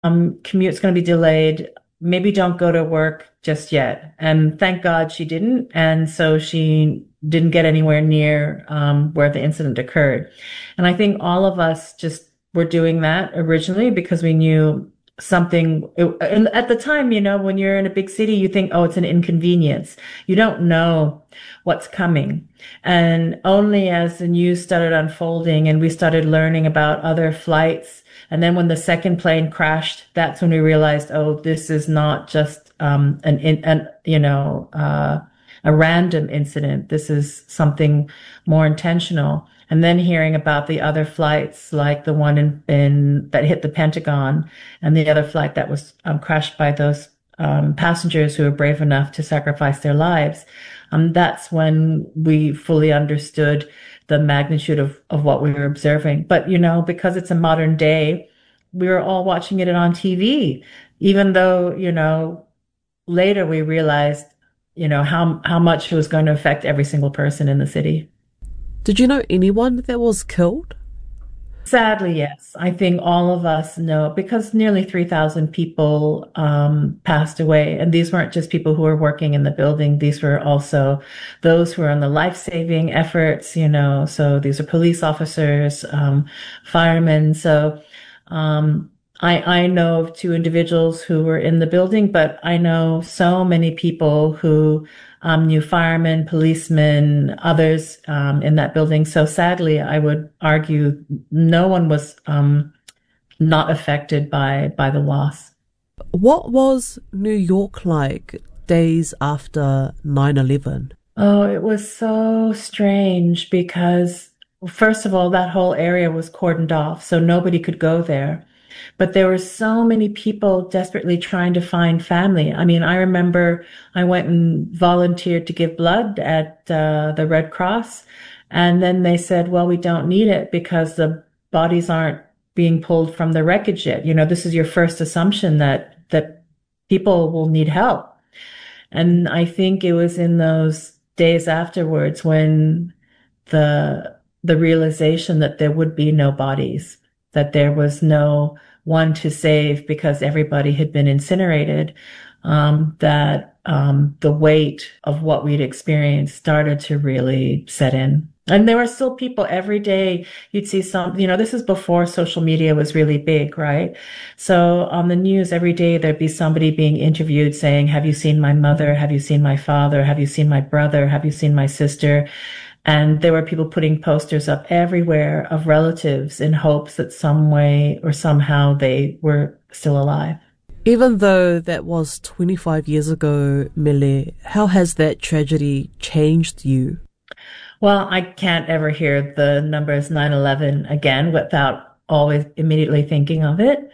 Commute's going to be delayed. Maybe don't go to work just yet. And thank God she didn't. And so she didn't get anywhere near where the incident occurred. And I think all of us just were doing that originally because we knew something. And at the time, when you're in a big city, you think, oh, it's an inconvenience. You don't know what's coming. And only as the news started unfolding and we started learning about other flights, and then when the second plane crashed, that's when we realized, oh, this is not just a random incident. This is something more intentional. And then hearing about the other flights, like the one in that hit the Pentagon, and the other flight that was crashed by those passengers who were brave enough to sacrifice their lives. That's when we fully understood the magnitude of what we were observing. But, because it's a modern day, we were all watching it on TV, even though, later we realized, how much it was going to affect every single person in the city. Did you know anyone that was killed? Sadly, yes. I think all of us know because nearly 3,000 people passed away. And these weren't just people who were working in the building. These were also those who were on the life-saving efforts, so these are police officers, firemen. So I know of two individuals who were in the building, but I know so many people who knew firemen, policemen, others in that building. So sadly, I would argue no one was not affected by the loss. What was New York like days after 9/11? Oh, it was so strange because, first of all, that whole area was cordoned off, so nobody could go there. But there were so many people desperately trying to find family. I mean, I remember I went and volunteered to give blood at the Red Cross. And then they said, well, we don't need it because the bodies aren't being pulled from the wreckage yet. This is your first assumption that people will need help. And I think it was in those days afterwards when the realization that there would be no bodies, that there was no one to save because everybody had been incinerated, that the weight of what we'd experienced started to really set in. And there were still people every day. You'd see some, this is before social media was really big, right? So on the news every day, there'd be somebody being interviewed saying, have you seen my mother? Have you seen my father? Have you seen my brother? Have you seen my sister? And there were people putting posters up everywhere of relatives in hopes that some way or somehow they were still alive. Even though that was 25 years ago, Mele, how has that tragedy changed you? Well, I can't ever hear the numbers 9/11 again without always immediately thinking of it.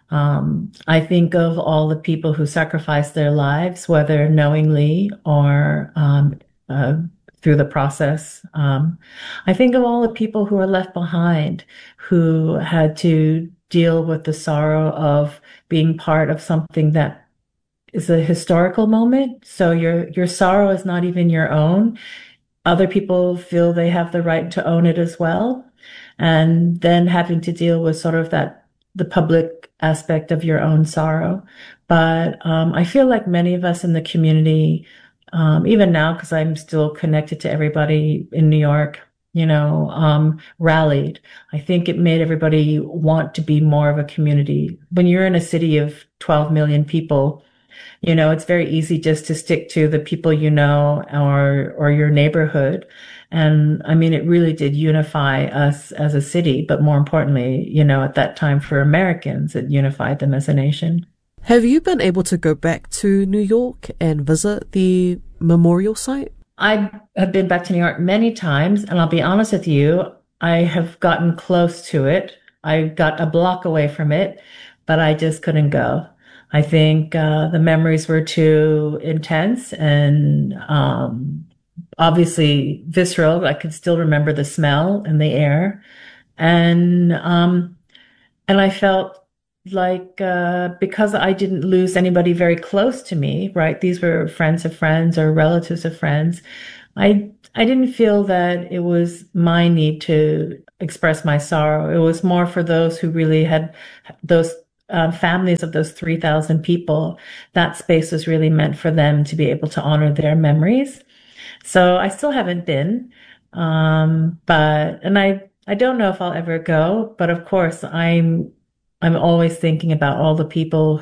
I think of all the people who sacrificed their lives, whether knowingly or through the process. I think of all the people who are left behind, who had to deal with the sorrow of being part of something that is a historical moment. So your sorrow is not even your own. Other people feel they have the right to own it as well. And then having to deal with sort of the public aspect of your own sorrow. But I feel like many of us in the community, even now, because I'm still connected to everybody in New York, rallied. I think it made everybody want to be more of a community. When you're in a city of 12 million people, it's very easy just to stick to the people or your neighborhood. And I mean, it really did unify us as a city, but more importantly, at that time for Americans, it unified them as a nation. Have you been able to go back to New York and visit the memorial site? I have been back to New York many times, and I'll be honest with you, I have gotten close to it. I got a block away from it, but I just couldn't go. I think the memories were too intense and obviously visceral. I could still remember the smell and the air, and I felt like because I didn't lose anybody very close to me, right? These were friends of friends or relatives of friends. I didn't feel that it was my need to express my sorrow. It was more for those who really had those families of those 3,000 people, that space was really meant for them to be able to honor their memories. So I still haven't been, I don't know if I'll ever go, but of course I'm always thinking about all the people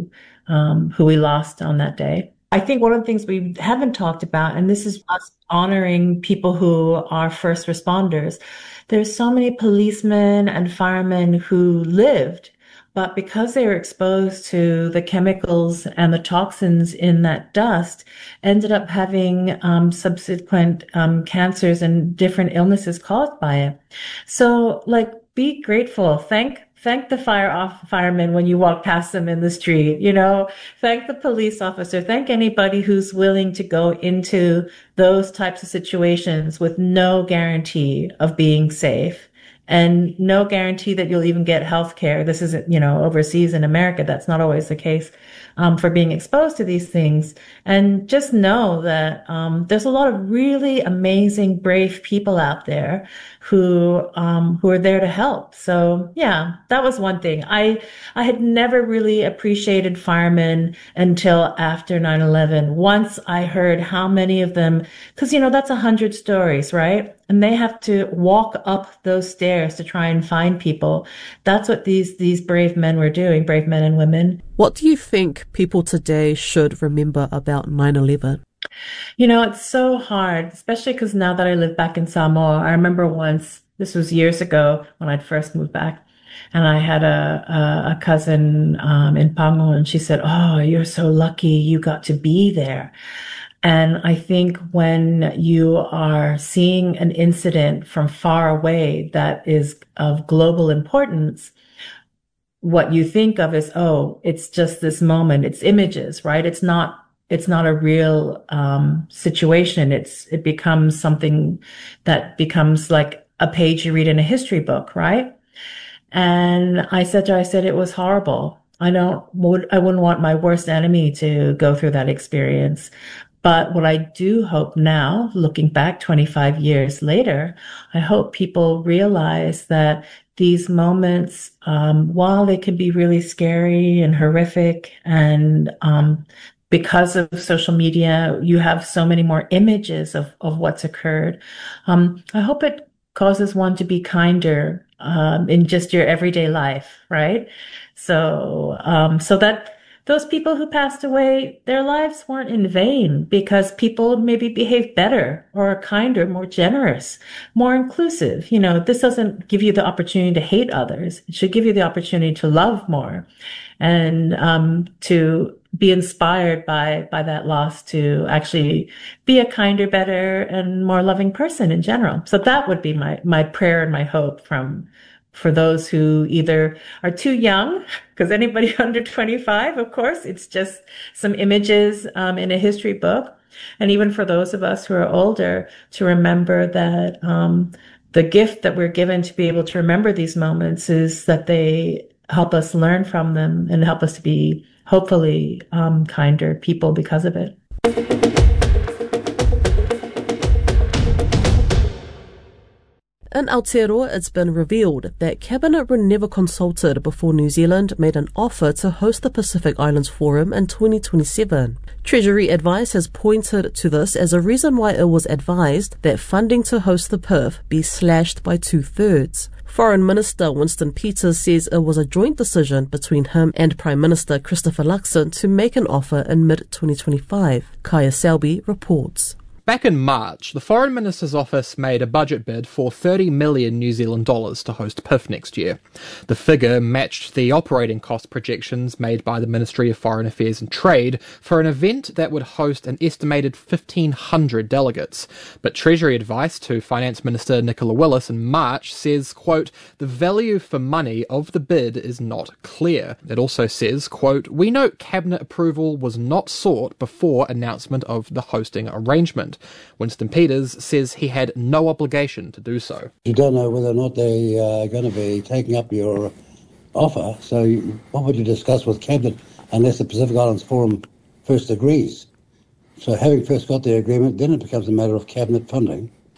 who we lost on that day. I think one of the things we haven't talked about, and this is us honoring people who are first responders. There's so many policemen and firemen who lived, but because they were exposed to the chemicals and the toxins in that dust, ended up having subsequent cancers and different illnesses caused by it. So, like, be grateful. Thank the firemen when you walk past them in the street, thank the police officer, thank anybody who's willing to go into those types of situations with no guarantee of being safe and no guarantee that you'll even get health care. This isn't, overseas in America, that's not always the case. For being exposed to these things. And just know that there's a lot of really amazing, brave people out there who are there to help. So yeah, that was one thing. I had never really appreciated firemen until after 9/11. Once I heard how many of them, because that's 100 stories, right? And they have to walk up those stairs to try and find people. That's what these brave men were doing, brave men and women. What do you think people today should remember about 9/11? It's so hard, especially because now that I live back in Samoa, I remember once, this was years ago when I'd first moved back, and I had a cousin in Pango, and she said, "Oh, you're so lucky you got to be there." And I think when you are seeing an incident from far away that is of global importance, what you think of is, oh, it's just this moment. It's images, right? It's not a real situation. It becomes something that becomes like a page you read in a history book, right? And I said it was horrible. I wouldn't want my worst enemy to go through that experience. But what I do hope now, looking back 25 years later, I hope people realize that these moments, while they can be really scary and horrific, and because of social media, you have so many more images of what's occurred. I hope it causes one to be kinder in just your everyday life, right? So that those people who passed away, their lives weren't in vain because people maybe behaved better or kinder, more generous, more inclusive. This doesn't give you the opportunity to hate others. It should give you the opportunity to love more and to be inspired by that loss to actually be a kinder, better, and more loving person in general. So that would be my prayer and my hope for those who either are too young, because anybody under 25, of course, it's just some images in a history book. And even for those of us who are older, to remember that the gift that we're given to be able to remember these moments is that they help us learn from them and help us to be, hopefully, kinder people because of it. In Aotearoa, it's been revealed that Cabinet were never consulted before New Zealand made an offer to host the Pacific Islands Forum in 2027. Treasury advice has pointed to this as a reason why it was advised that funding to host the PIF be slashed by 2/3. Foreign Minister Winston Peters says it was a joint decision between him and Prime Minister Christopher Luxon to make an offer in mid-2025. Kaya Selby reports. Back in March, the Foreign Minister's office made a budget bid for $30 million New Zealand dollars to host PIF next year. The figure matched the operating cost projections made by the Ministry of Foreign Affairs and Trade for an event that would host an estimated 1,500 delegates. But Treasury advice to Finance Minister Nicola Willis in March says, quote, the value for money of the bid is not clear. It also says, quote, we note Cabinet approval was not sought before announcement of the hosting arrangement. Winston Peters says he had no obligation to do so. You don't know whether or not they are going to be taking up your offer, so what would you discuss with Cabinet unless the Pacific Islands Forum first agrees? So having first got the agreement, then it becomes a matter of Cabinet funding.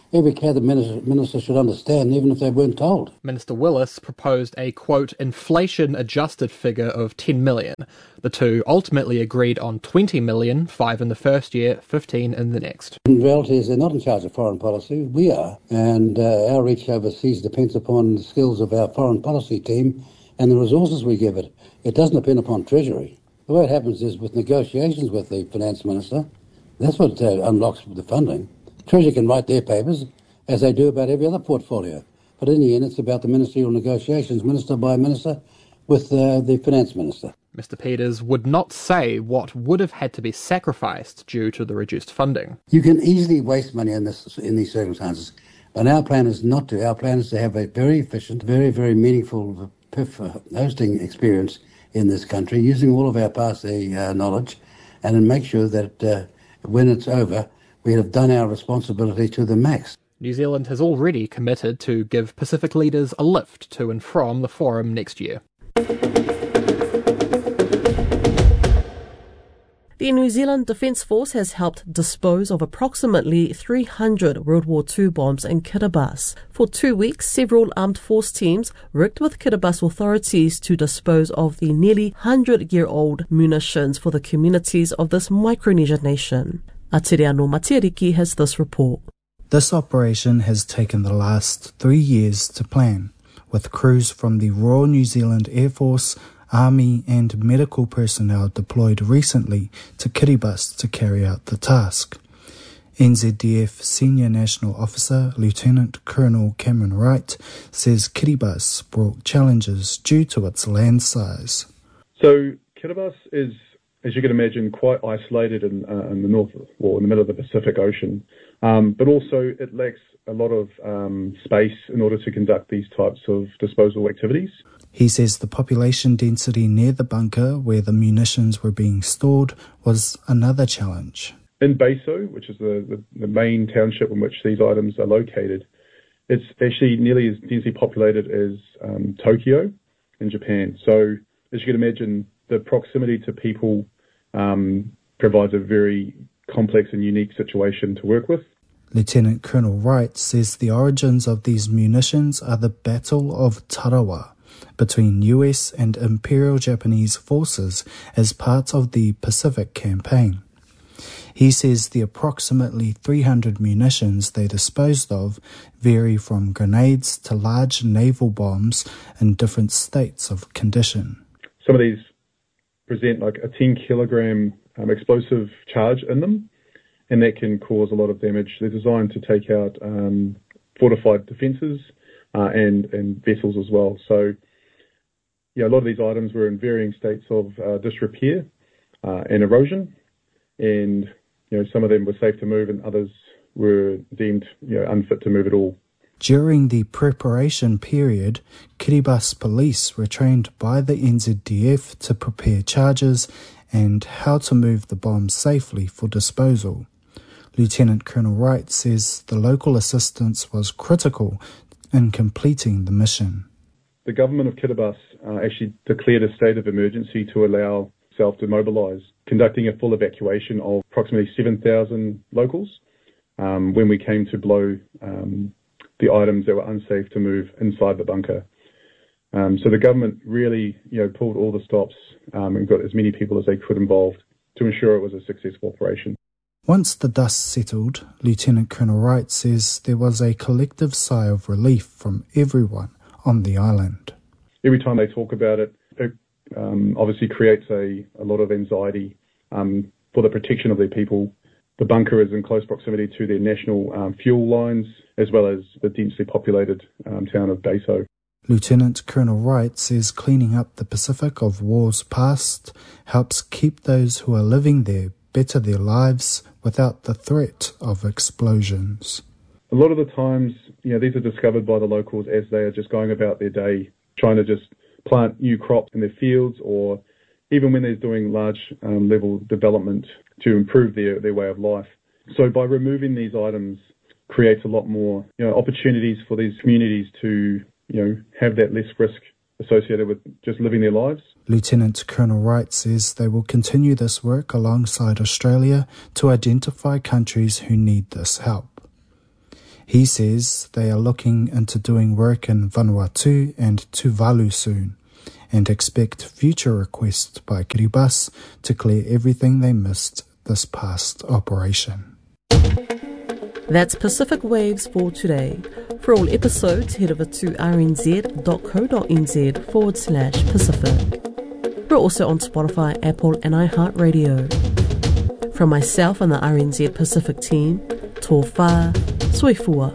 every cabinet minister should understand, even if they weren't told. Minister Willis proposed a, quote, inflation-adjusted figure of 10 million. The two ultimately agreed on 20 million, 5 in the first year, 15 in the next. In reality, they're not in charge of foreign policy. We are. And our reach overseas depends upon the skills of our foreign policy team and the resources we give it. It doesn't depend upon Treasury. The way it happens is with negotiations with the Finance Minister, that's what unlocks the funding. Treasury can write their papers, as they do about every other portfolio. But in the end, it's about the ministerial negotiations, minister by minister, with the Finance Minister. Mr Peters would not say what would have had to be sacrificed due to the reduced funding. You can easily waste money in these circumstances, but our plan is not to. Our plan is to have a very efficient, very, very meaningful PIF hosting experience in this country, using all of our past knowledge, and then make sure that when it's over, we have done our responsibility to the max. New Zealand has already committed to give Pacific leaders a lift to and from the forum next year. The New Zealand Defence Force has helped dispose of approximately 300 World War II bombs in Kiribati. For 2 weeks, several armed force teams worked with Kiribati authorities to dispose of the nearly 100-year-old munitions for the communities of this Micronesia nation. Atereano Matiriki has this report. This operation has taken the last 3 years to plan, with crews from the Royal New Zealand Air Force, Army and medical personnel deployed recently to Kiribati to carry out the task. NZDF Senior National Officer Lieutenant Colonel Cameron Wright says Kiribati brought challenges due to its land size. So Kiribati is, as you can imagine, quite isolated in the north, or in the middle of the Pacific Ocean, but also it lacks a lot of space in order to conduct these types of disposal activities. He says the population density near the bunker where the munitions were being stored was another challenge. In Beiso, which is the main township in which these items are located, it's actually nearly as densely populated as Tokyo in Japan. So as you can imagine, the proximity to people provides a very complex and unique situation to work with. Lieutenant Colonel Wright says the origins of these munitions are the Battle of Tarawa between US and Imperial Japanese forces as part of the Pacific Campaign. He says the approximately 300 munitions they disposed of vary from grenades to large naval bombs in different states of condition. Some of these present like a 10-kilogram explosive charge in them, and that can cause a lot of damage. They're designed to take out fortified defences and vessels as well. So, yeah, a lot of these items were in varying states of disrepair and erosion, and some of them were safe to move, and others were deemed unfit to move at all. During the preparation period, Kiribati police were trained by the NZDF to prepare charges and how to move the bombs safely for disposal. Lieutenant Colonel Wright says the local assistance was critical in completing the mission. The government of Kiribati actually declared a state of emergency to allow itself to mobilise, conducting a full evacuation of approximately 7,000 locals when we came to blow the items that were unsafe to move inside the bunker. So the government really pulled all the stops and got as many people as they could involved to ensure it was a successful operation. Once the dust settled, Lieutenant Colonel Wright says there was a collective sigh of relief from everyone on the island. Every time they talk about it, it obviously creates a lot of anxiety for the protection of their people. The bunker is in close proximity to their national fuel lines, as well as the densely populated town of Beiso. Lieutenant Colonel Wright says cleaning up the Pacific of wars past helps keep those who are living there better their lives without the threat of explosions. A lot of the times, these are discovered by the locals as they are just going about their day, trying to just plant new crops in their fields, or even when they're doing large level development to improve their way of life. So by removing these items creates a lot more opportunities for these communities to have that less risk associated with just living their lives. Lieutenant Colonel Wright says they will continue this work alongside Australia to identify countries who need this help. He says they are looking into doing work in Vanuatu and Tuvalu soon, and expect future requests by Kiribati to clear everything they missed this past operation. That's Pacific Waves for today. For all episodes, head over to rnz.co.nz/Pacific. We're also on Spotify, Apple and iHeartRadio. From myself and the RNZ Pacific team, tō whā, soifua.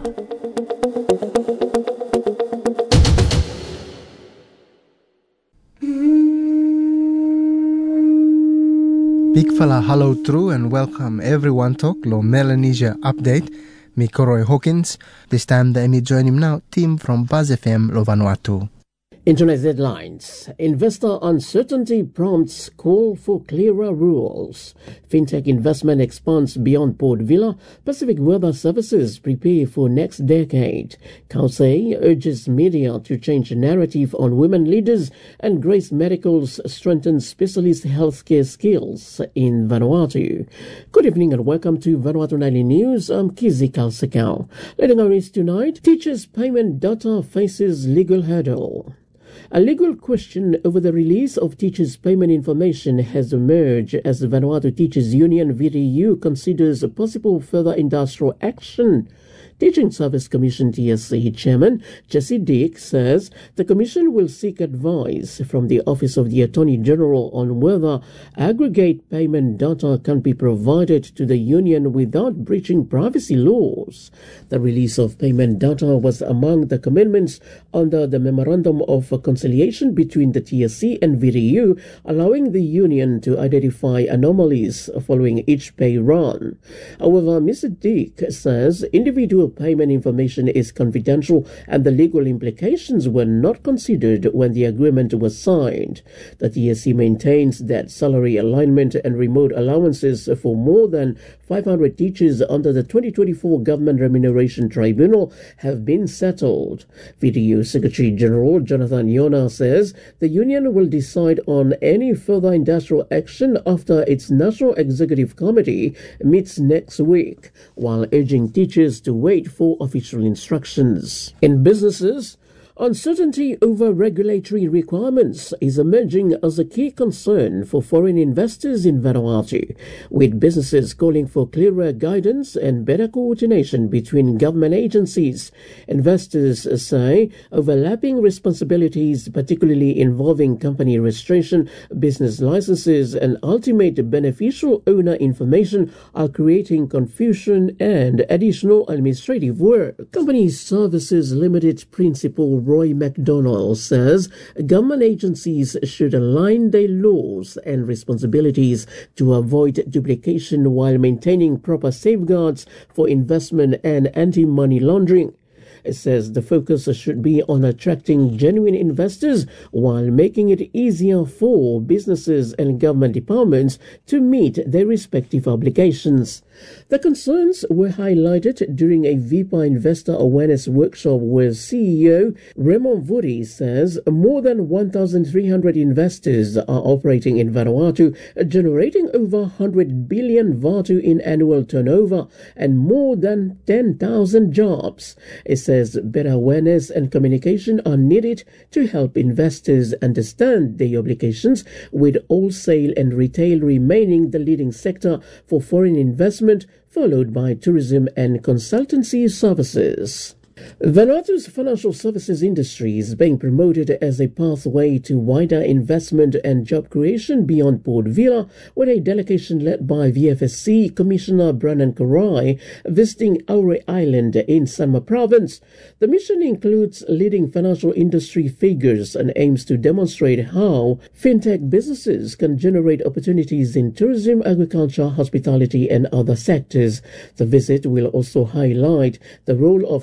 Big fella hello true and welcome everyone talk lo Melanesia update. Me Koroi Hawkins. This time the me join him now team from Buzz FM lo Vanuatu. Internet headlines. Investor uncertainty prompts call for clearer rules. Fintech investment expands beyond Port Vila. Pacific Weather Services prepare for next decade. Kausei urges media to change narrative on women leaders, and Grace Medicals strengthens specialist healthcare skills in Vanuatu. Good evening and welcome to Vanuatu Nightly News. I'm Kizi Kalsekau. Leading our news tonight, teachers' payment data faces legal hurdle. A legal question over the release of teachers' payment information has emerged as the Vanuatu Teachers Union VTU considers a possible further industrial action. Teaching Service Commission TSC Chairman Jesse Dick says the Commission will seek advice from the Office of the Attorney General on whether aggregate payment data can be provided to the Union without breaching privacy laws. The release of payment data was among the commitments under the Memorandum of Conciliation between the TSC and VTU, allowing the Union to identify anomalies following each pay run. However, Mr. Dick says individual payment information is confidential and the legal implications were not considered when the agreement was signed. The TSC maintains that salary alignment and remote allowances for more than 500 teachers under the 2024 Government Remuneration Tribunal have been settled. VTU Secretary General Jonathan Yona says the union will decide on any further industrial action after its National Executive Committee meets next week, while urging teachers to wait for official instructions. In businesses, uncertainty over regulatory requirements is emerging as a key concern for foreign investors in Vanuatu, with businesses calling for clearer guidance and better coordination between government agencies. Investors say overlapping responsibilities, particularly involving company registration, business licenses, and ultimate beneficial owner information, are creating confusion and additional administrative work. Company Services Limited Principal Roy McDonald says government agencies should align their laws and responsibilities to avoid duplication while maintaining proper safeguards for investment and anti-money laundering. It says the focus should be on attracting genuine investors while making it easier for businesses and government departments to meet their respective obligations. The concerns were highlighted during a VIPA Investor Awareness Workshop where CEO Raymond Vuri says more than 1,300 investors are operating in Vanuatu, generating over 100 billion Vatu in annual turnover and more than 10,000 jobs. It says better awareness and communication are needed to help investors understand their obligations, with wholesale and retail remaining the leading sector for foreign investment, followed by tourism and consultancy services. Vanuatu's financial services industry is being promoted as a pathway to wider investment and job creation beyond Port Vila, with a delegation led by VFSC Commissioner Brandon Karai visiting Aure Island in Sanma Province. The mission includes leading financial industry figures and aims to demonstrate how fintech businesses can generate opportunities in tourism, agriculture, hospitality and other sectors. The visit will also highlight the role of successful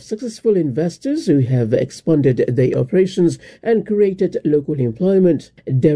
successful investors who have expanded their operations and created local employment.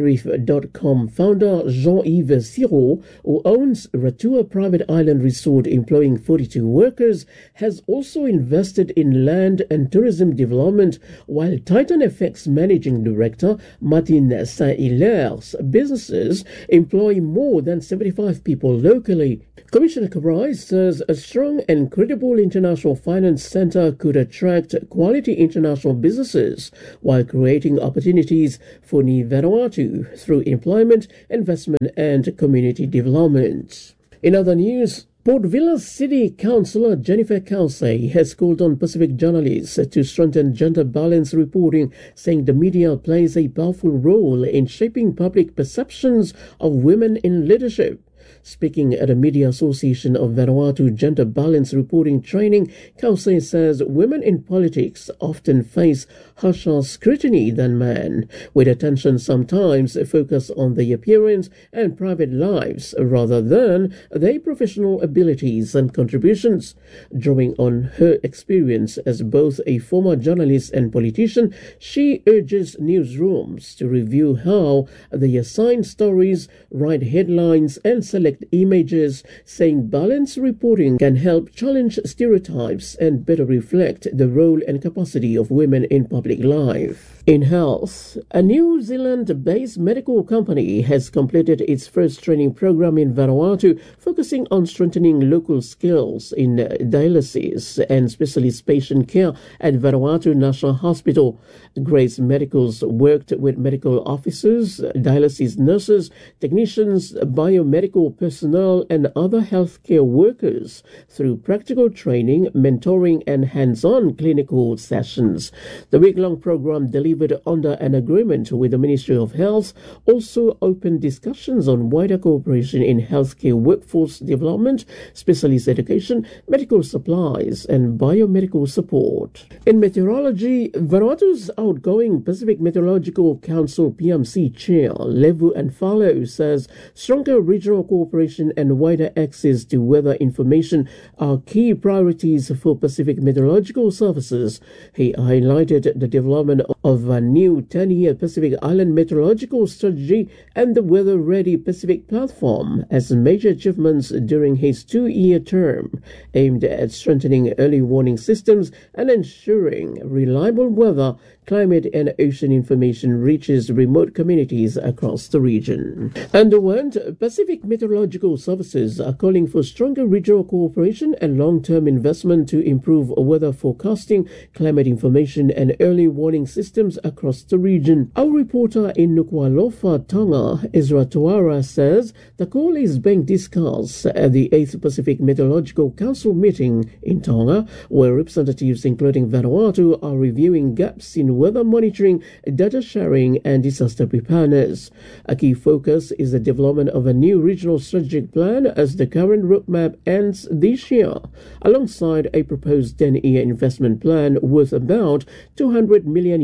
Deriv.com founder Jean-Yves Siro, who owns Ratua Private Island Resort employing 42 workers, has also invested in land and tourism development, while Titan FX Managing Director Martin Saint-Hilaire's businesses employ more than 75 people locally. Commissioner Karai says a strong and credible international finance center could attract quality international businesses while creating opportunities for Ni Vanuatu through employment, investment and community development. In other news, Port Vila City Councillor Jennifer Kelsey has called on Pacific journalists to strengthen gender balance reporting, saying the media plays a powerful role in shaping public perceptions of women in leadership. Speaking at a Media Association of Vanuatu Gender Balance Reporting Training, Kelsey says women in politics often face harsher scrutiny than men, with attention sometimes focused on their appearance and private lives rather than their professional abilities and contributions. Drawing on her experience as both a former journalist and politician, she urges newsrooms to review how they assign stories, write headlines and select images, saying balanced reporting can help challenge stereotypes and better reflect the role and capacity of women in public life. In health, a New Zealand-based medical company has completed its first training program in Vanuatu, focusing on strengthening local skills in dialysis and specialist patient care at Vanuatu National Hospital. Grace Medicals worked with medical officers, dialysis nurses, technicians, biomedical personnel and other healthcare workers through practical training, mentoring and hands-on clinical sessions. The week-long program delivered under an agreement with the Ministry of Health also opened discussions on wider cooperation in healthcare workforce development, specialist education, medical supplies and biomedical support. In meteorology, Vanuatu's outgoing Pacific Meteorological Council PMC chair, Levu Anfalo, says stronger regional cooperation and wider access to weather information are key priorities for Pacific Meteorological Services. He highlighted the development of a new 10-year Pacific Island Meteorological Strategy and the Weather Ready Pacific Platform as major achievements during his 2-year term, aimed at strengthening early warning systems and ensuring reliable weather, climate and ocean information reaches remote communities across the region. And the World Pacific Meteorological Services are calling for stronger regional cooperation and long-term investment to improve weather forecasting, climate information and early warning systems across the region. Our reporter in Nuku'alofa, Tonga, Ezra Tuara, says the call is being discussed at the 8th Pacific Meteorological Council meeting in Tonga, where representatives including Vanuatu are reviewing gaps in weather monitoring, data sharing and disaster preparedness. A key focus is the development of a new regional strategic plan as the current roadmap ends this year, alongside a proposed 10-year investment plan worth about $200 million.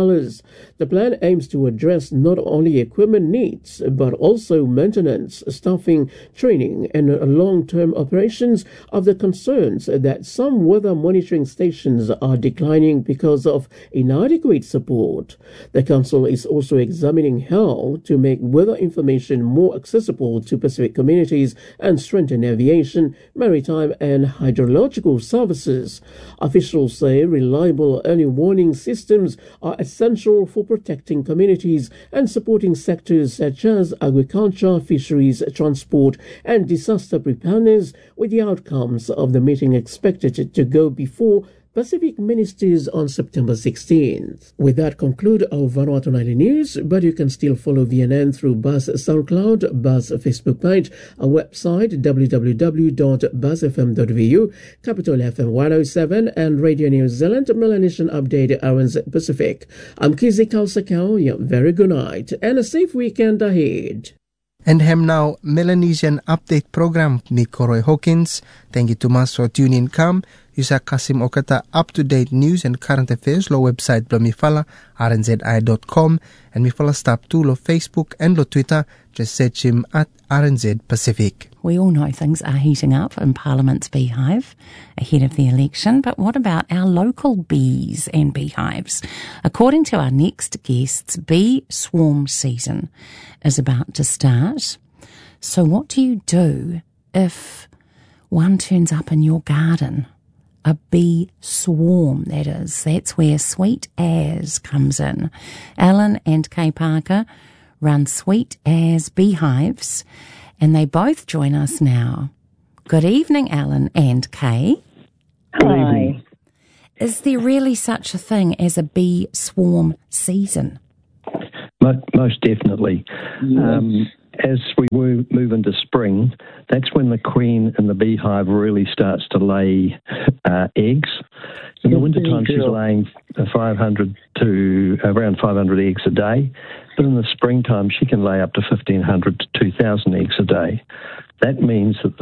The plan aims to address not only equipment needs but also maintenance, staffing, training and long-term operations of the concerns that some weather monitoring stations are declining because of inadequate support. The Council is also examining how to make weather information more accessible to Pacific communities and strengthen aviation, maritime and hydrological services. Officials say reliable early warning systems are essential for protecting communities and supporting sectors such as agriculture, fisheries, transport and disaster preparedness, with the outcomes of the meeting expected to go before Pacific Ministers on September 16th. With that conclude our Vanuatu Nightly News, but you can still follow VNN through Buzz SoundCloud, Buzz Facebook page, our website www.buzzfm.vu, Capital FM 107 and Radio New Zealand Melanesian Update Hours Pacific. I'm Kizi Kalsakau, very good night and a safe weekend ahead. And hem now Melanesian Update program, me Koroi Hawkins. Thank you too much for tuning in. Yusa Kasim Okata up-to-date news and current affairs lo website blo mifala rnzi.com and mifala stop too lo Facebook and lo Twitter. Just search him at RNZ Pacific. We all know things are heating up in Parliament's beehive ahead of the election, but what about our local bees and beehives? According to our next guests, bee swarm season is about to start. So what do you do if one turns up in your garden? A bee swarm, that is. That's where Sweet As comes in. Alan and Kay Parker run Sweet As Beehives, and they both join us now. Good evening, Alan and Kay. Hi. Is there really such a thing as a bee swarm season? Most definitely. Yes. As we move into spring, that's when the queen in the beehive really starts to lay eggs. In the wintertime, she's laying 500 to around 500 eggs a day. But in the springtime, she can lay up to 1,500 to 2,000 eggs a day. That means that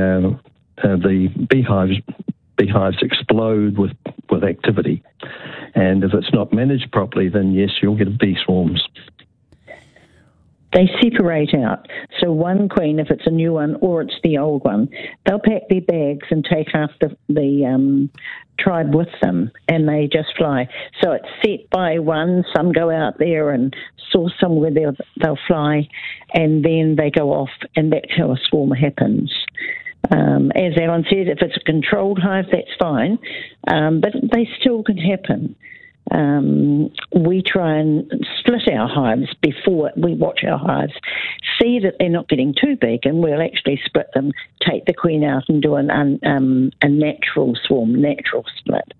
the beehives explode with activity. And if it's not managed properly, then yes, you'll get bee swarms. They separate out. So one queen, if it's a new one or it's the old one, they'll pack their bags and take half the tribe with them, and they just fly. So it's set by one. Some go out there and source somewhere they'll fly, and then they go off, and that's how a swarm happens. As Alan said, if it's a controlled hive, that's fine, but they still can happen. We try and split our hives before we watch our hives, see that they're not getting too big, and we'll actually split them, take the queen out and do a natural split.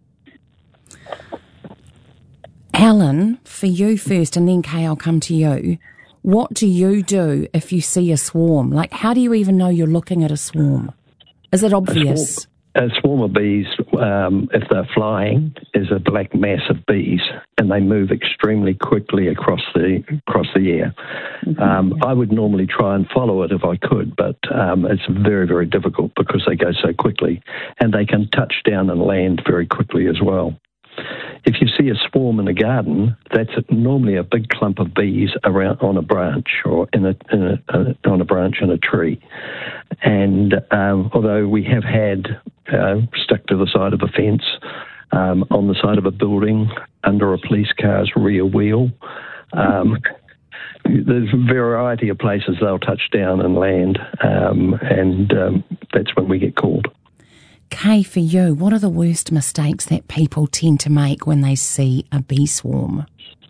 Alan, for you first, and then Kay, I'll come to you. What do you do if you see a swarm? Like, how do you even know you're looking at a swarm? Is it obvious? A swarm of bees, if they're flying, is a black mass of bees, and they move extremely quickly across the air. I would normally try and follow it if I could, but it's very, very difficult because they go so quickly, and they can touch down and land very quickly as well. If you see a swarm in a garden, that's normally a big clump of bees around on a branch or on a branch in a tree. And although we have had stuck to the side of a fence, on the side of a building, under a police car's rear wheel, there's a variety of places they'll touch down and land, and that's when we get called. Kay, for you, what are the worst mistakes that people tend to make when they see a bee swarm?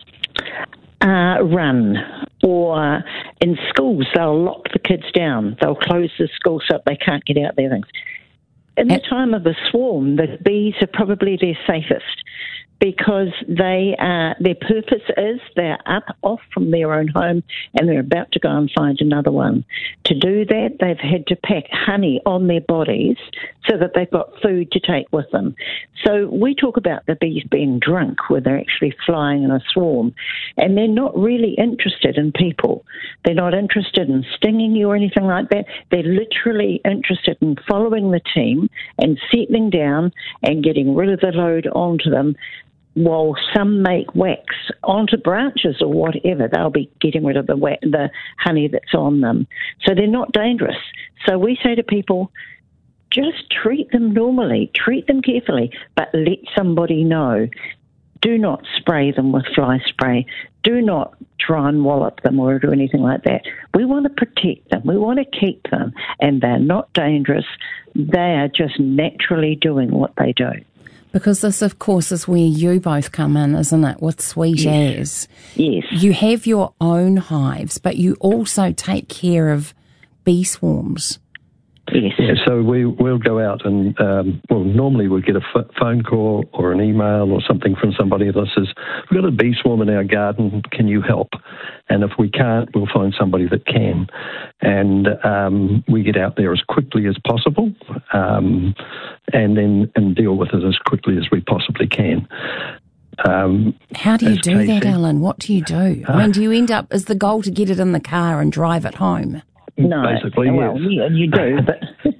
Run. Or in schools, they'll lock the kids down. They'll close the school so they can't get out their things. In the time of a swarm, the bees are probably their safest because their purpose is they're off from their own home and they're about to go and find another one. To do that, they've had to pack honey on their bodies so that they've got food to take with them. So we talk about the bees being drunk where they're actually flying in a swarm, and they're not really interested in people. They're not interested in stinging you or anything like that. They're literally interested in following the team and settling down and getting rid of the load onto them. While some make wax onto branches or whatever, they'll be getting rid of the honey that's on them. So they're not dangerous. So we say to people, just treat them normally, treat them carefully, but let somebody know. Do not spray them with fly spray. Do not try and wallop them or do anything like that. We want to protect them. We want to keep them, and they're not dangerous. They are just naturally doing what they do. Because this, of course, is where you both come in, isn't it, with Sweet As? Yes. You have your own hives, but you also take care of bee swarms. Yes. Yeah, so we'll go out and, normally we'll get a phone call or an email or something from somebody that says, we've got a bee swarm in our garden, can you help? And if we can't, we'll find somebody that can. And we get out there as quickly as possible and deal with it as quickly as we possibly can. How do you do that, Alan? What do you do? I mean, do you end up, is the goal to get it in the car and drive it home? No, basically, well, yes. yeah, you do, but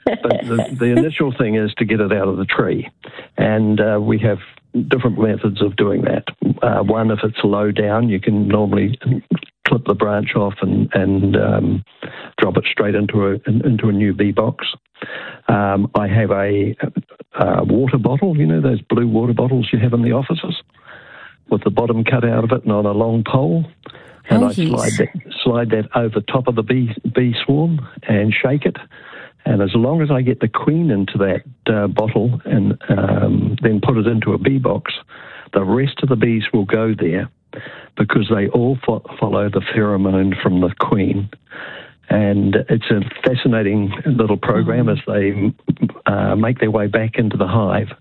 But the initial thing is to get it out of the tree. And we have different methods of doing that. One, if it's low down, you can normally clip the branch off and drop it straight into a new bee box. I have a water bottle, you know, those blue water bottles you have in the offices, with the bottom cut out of it and on a long pole. And I slide that over top of the bee swarm and shake it. And as long as I get the queen into that bottle and then put it into a bee box, the rest of the bees will go there because they all follow the pheromone from the queen. And it's a fascinating little program as they make their way back into the hive.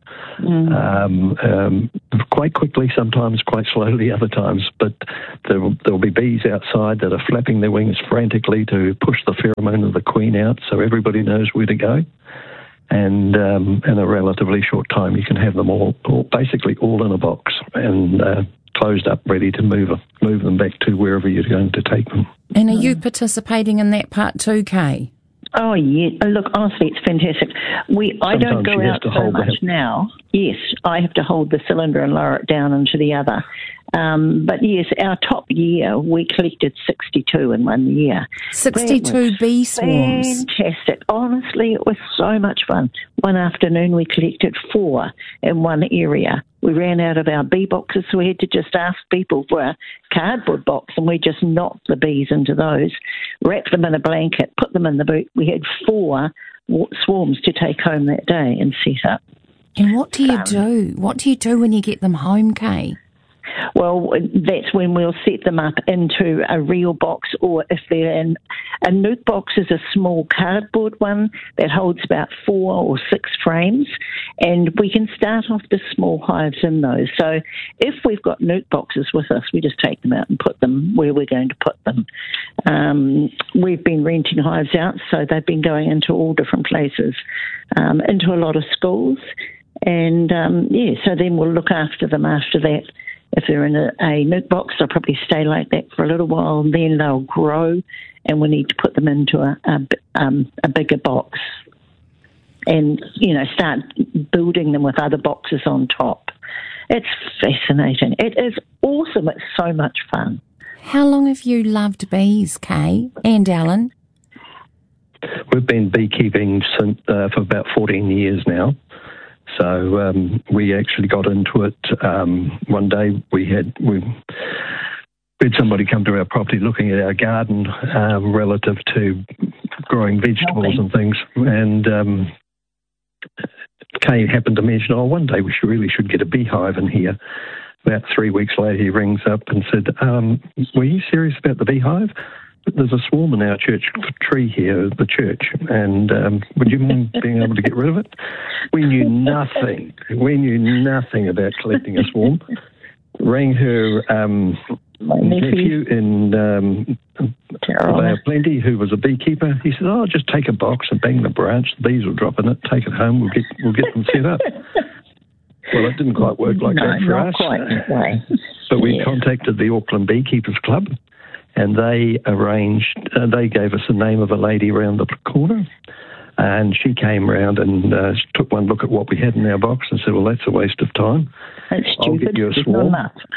Quite quickly, sometimes quite slowly other times, but there'll be bees outside that are flapping their wings frantically to push the pheromone of the queen out so everybody knows where to go. And in a relatively short time, you can have them all basically all in a box and closed up, ready to move them back to wherever you're going to take them. And are you participating in that part too, Kay? Oh, yeah. Look, honestly, it's fantastic. I don't go out so much now. Yes, I have to hold the cylinder and lower it down into the other. But yes, our top year, we collected 62 in 1 year. 62 bee swarms. Fantastic. Honestly, it was so much fun. One afternoon, we collected 4 in one area. We ran out of our bee boxes, so we had to just ask people for a cardboard box, and we just knocked the bees into those, wrapped them in a blanket, put them in the boot. We had 4 swarms to take home that day and set up. And what do you do? What do you do when you get them home, Kay? Well, that's when we'll set them up into a real box, or if they're in a nuke box is a small cardboard one that holds about 4 or 6 frames, and we can start off the small hives in those. So if we've got nuke boxes with us, we just take them out and put them where we're going to put them. We've been renting hives out, so they've been going into all different places, into a lot of schools, and so then we'll look after them after that. If they're in a nuke box, they'll probably stay like that for a little while, and then they'll grow, and we need to put them into a bigger box and, start building them with other boxes on top. It's fascinating. It is awesome. It's so much fun. How long have you loved bees, Kay and Alan? We've been beekeeping for about 14 years now. So we actually got into it. One day we had somebody come to our property looking at our garden relative to growing vegetables and things. And Kay happened to mention, one day we really should get a beehive in here. About 3 weeks later, he rings up and said, were you serious about the beehive? There's a swarm in our church tree here, the church, and would you mind being able to get rid of it? We knew nothing. We knew nothing about collecting a swarm. Rang her nephew in Plenty, who was a beekeeper. He said, just take a box and bang the branch. The bees will drop in it. Take it home. We'll get them set up. Well, it didn't quite work like that for us. Quite that way. But we contacted the Auckland Beekeepers Club, and they gave us the name of a lady around the corner, and she came around and took one look at what we had in our box and said, well, that's a waste of time. That's stupid. I'll get you a swarm.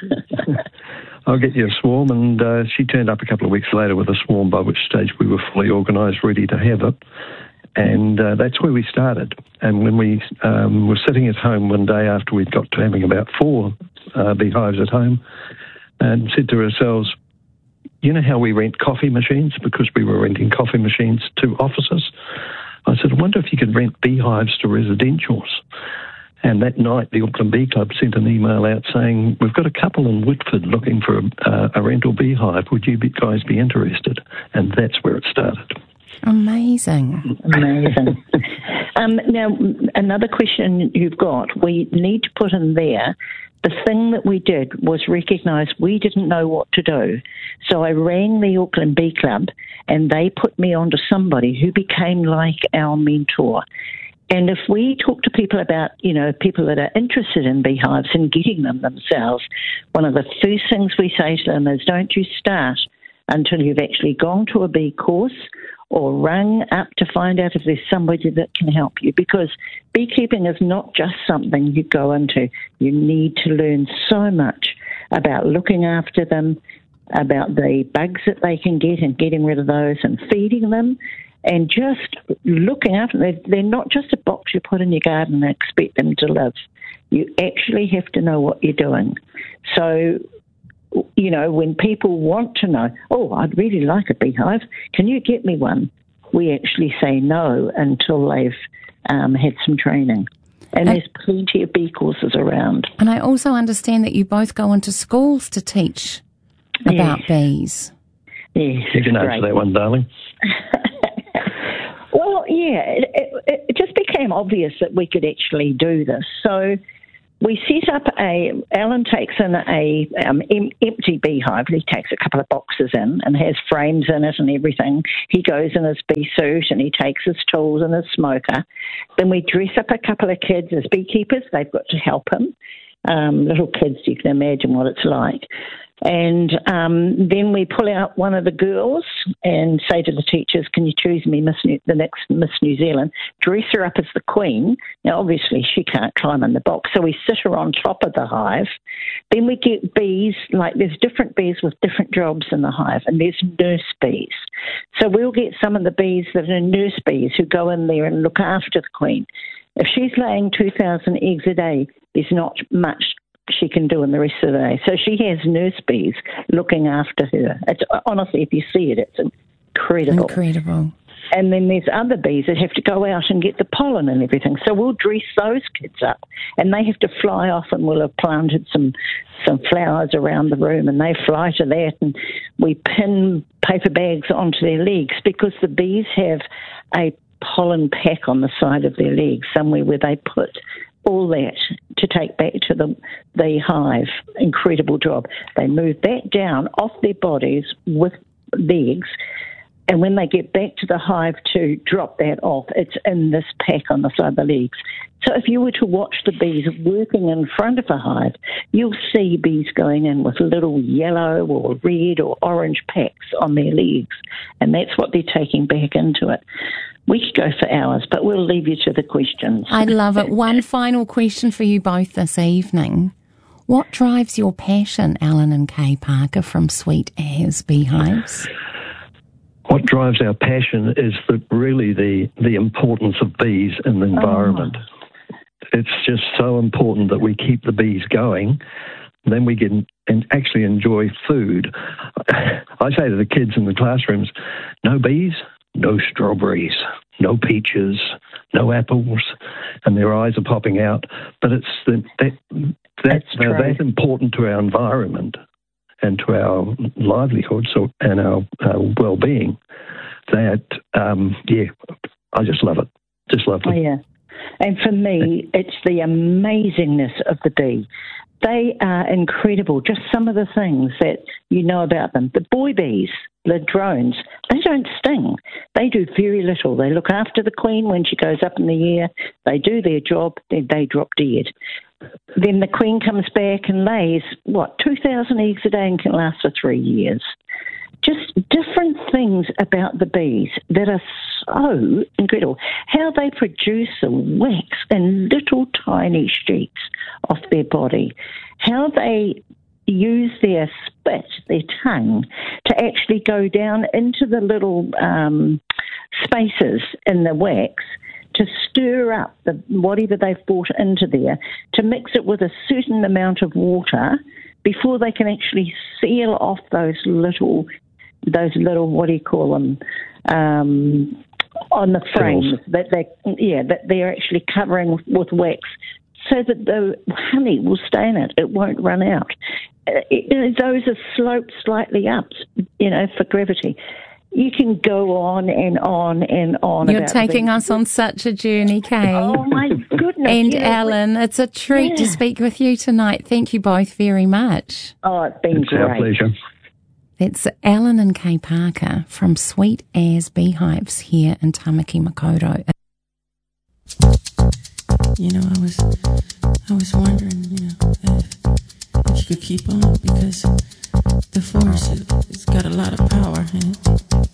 I'll get you a swarm, and she turned up a couple of weeks later with a swarm, by which stage we were fully organised, ready to have it. And that's where we started. And when we were sitting at home one day after we'd got to having about 4 beehives at home, and said to ourselves, you know how we rent coffee machines? Because we were renting coffee machines to offices. I said, I wonder if you could rent beehives to residentials. And that night, the Auckland Bee Club sent an email out saying, we've got a couple in Whitford looking for a rental beehive. Would you guys be interested? And that's where it started. Amazing. Now, another question you've got, we need to put in there, the thing that we did was recognise we didn't know what to do. So I rang the Auckland Bee Club, and they put me onto somebody who became like our mentor. And if we talk to people about, people that are interested in beehives and getting them themselves, one of the first things we say to them is, don't you start until you've actually gone to a bee course or rung up to find out if there's somebody that can help you, because beekeeping is not just something you go into. You need to learn so much about looking after them, about the bugs that they can get and getting rid of those and feeding them, and just looking after them. They're not just a box you put in your garden and expect them to live. You actually have to know what you're doing. So, you know, when people want to know, oh, I'd really like a beehive, can you get me one? We actually say no until they've had some training. And there's plenty of bee courses around. And I also understand that you both go into schools to teach about bees. Yes, you can answer that one, darling. Well, yeah, it just became obvious that we could actually do this. So we set up Alan takes in a empty beehive. He takes a couple of boxes in and has frames in it and everything. He goes in his bee suit and he takes his tools and his smoker. Then we dress up a couple of kids as beekeepers. They've got to help him. Little kids, you can imagine what it's like. And then we pull out one of the girls and say to the teachers, can you choose me the next Miss New Zealand? Dress her up as the queen. Now, obviously, she can't climb in the box, so we sit her on top of the hive. Then we get bees, like there's different bees with different jobs in the hive, and there's nurse bees. So we'll get some of the bees that are nurse bees who go in there and look after the queen. If she's laying 2,000 eggs a day, there's not much she can do in the rest of the day. So she has nurse bees looking after her. It's honestly, if you see it, it's incredible. Incredible. And then there's other bees that have to go out and get the pollen and everything. So we'll dress those kids up, and they have to fly off, and we'll have planted some flowers around the room, and they fly to that, and we pin paper bags onto their legs, because the bees have a pollen pack on the side of their legs somewhere where they put all that to take back to the hive. Incredible job. They move that down off their bodies with legs, and when they get back to the hive to drop that off, it's in this pack on the side of the legs. So if you were to watch the bees working in front of a hive, you'll see bees going in with little yellow or red or orange packs on their legs, and that's what they're taking back into it. We could go for hours, but we'll leave you to the questions. I'd love it. One final question for you both this evening. What drives your passion, Alan and Kay Parker from Sweet As Beehives? What drives our passion is really the importance of bees in the environment. It's just so important that we keep the bees going. Then we can actually enjoy food. I say to the kids in the classrooms, no bees, no strawberries, no peaches, no apples, and their eyes are popping out. But it's that important to our environment and to our livelihood and our well-being that, I just love it. Just love it. Oh, yeah. And for me, it's the amazingness of the bee. They are incredible, just some of the things that you know about them. The boy bees, the drones, they don't sting. They do very little. They look after the queen when she goes up in the air. They do their job, then they drop dead. Then the queen comes back and lays, 2,000 eggs a day and can last for 3 years. Just different things about the bees that are so incredible. How they produce the wax in little tiny sheets off their body. How they use their spit, their tongue, to actually go down into the little spaces in the wax to stir up whatever they've brought into there, to mix it with a certain amount of water before they can actually seal off those little, what do you call them, on the frames that they're actually covering with wax, so that the honey will stay in it. It won't run out. Those are sloped slightly up, for gravity. You can go on and on and on. You're taking us on such a journey, Kay. Oh, my goodness. And Alan, it's a treat to speak with you tonight. Thank you both very much. Oh, it's been great. Our pleasure. That's Alan and Kay Parker from Sweet As Beehives here in Tamaki Makaurau. I was wondering, if you could keep on, because the force has got a lot of power in it.